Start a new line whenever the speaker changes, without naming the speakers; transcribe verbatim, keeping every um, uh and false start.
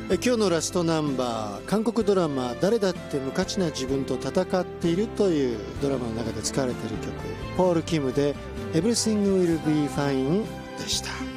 え今日のラストナンバー、韓国ドラマ誰だって無価値な自分と戦っているというドラマの中で使われている曲、ポール・キムで Everything Will Be Fine でした。